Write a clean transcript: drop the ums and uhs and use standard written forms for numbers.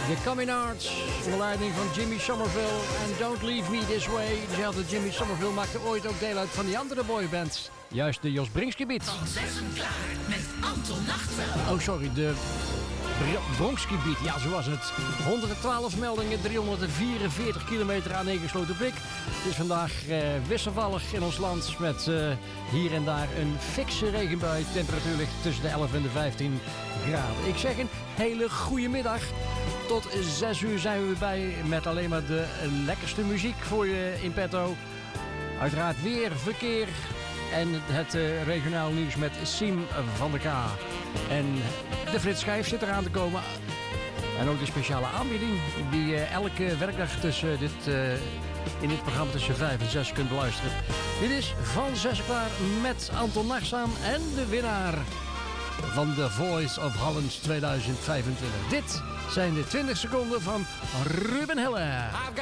De Coming Arts, onder leiding van Jimmy Somerville en Don't Leave Me This Way. Dezelfde Jimmy Somerville maakte ooit ook deel uit van die andere boyband. Juist de Jos Brinks-gebied. Van 6 klaar met Anton Nachtveld. Oh, sorry, de Bronxgebied. Ja, zo was het. 112 meldingen, 344 kilometer aan ingesloten blik. Het is vandaag wisselvallig in ons land met hier en daar een fikse regenbui. De temperatuur ligt tussen de 11 en de 15 graden. Ik zeg een hele goede middag. Tot 6 uur zijn we bij met alleen maar de lekkerste muziek voor je in petto. Uiteraard weer, verkeer en het regionaal nieuws met Siem van der K. En de Frits Schijf zit eraan te komen. En ook de speciale aanbieding die je elke werkdag tussen in dit programma tussen 5 en 6 kunt beluisteren. Dit is Van 6 klaar met Anton Nachtzaam en de winnaar van The Voice of Holland 2025. Dit zijn de 20 seconden van Ruben Hille.